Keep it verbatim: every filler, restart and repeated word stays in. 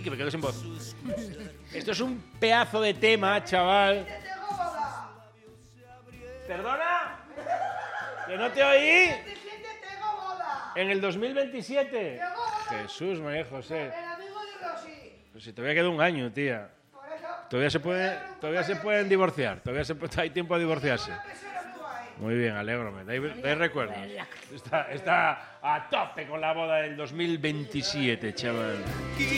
que me quedo sin voz. Esto es un pedazo de tema, chaval. ¿Perdona? ¿Que no te oí? ¿En el dos mil veintisiete? Jesús, María José. El amigo de Rosy. Pues si todavía queda un año, tía. Por eso. Todavía se puede, todavía se pueden divorciar. Todavía se puede- hay tiempo a divorciarse. Una persona muy guay. Muy bien, alégrome. Dais, dais recuerdos. Está, está a tope con la boda del dos mil veintisiete, chaval.